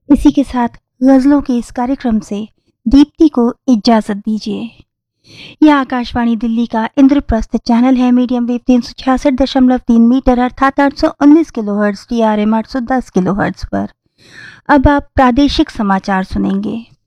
इसी के साथ गजलों के इस कार्यक्रम से दीप्ति को इजाजत दीजिए। यह आकाशवाणी दिल्ली का इंद्रप्रस्थ चैनल है। मीडियम वेव 366.3 मीटर अर्थात 819 किलोहर्ट्ज, TRM 810 किलोहर्ट्ज पर। अब आप प्रादेशिक समाचार सुनेंगे।